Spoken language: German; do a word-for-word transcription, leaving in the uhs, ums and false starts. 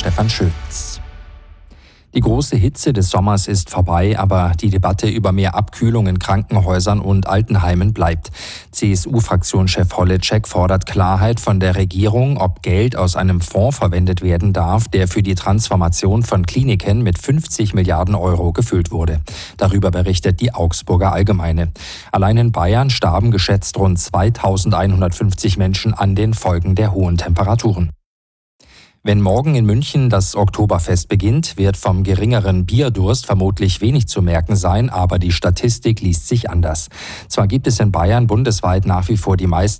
Stefan Schütz. Die große Hitze des Sommers ist vorbei, aber die Debatte über mehr Abkühlung in Krankenhäusern und Altenheimen bleibt. C S U-Fraktionschef Holitschek fordert Klarheit von der Regierung, ob Geld aus einem Fonds verwendet werden darf, der für die Transformation von Kliniken mit fünfzig Milliarden Euro gefüllt wurde. Darüber berichtet die Augsburger Allgemeine. Allein in Bayern starben geschätzt rund zweitausendeinhundertfünfzig Menschen an den Folgen der hohen Temperaturen. Wenn morgen in München das Oktoberfest beginnt, wird vom geringeren Bierdurst vermutlich wenig zu merken sein, aber die Statistik liest sich anders. Zwar gibt es in Bayern bundesweit nach wie vor die meisten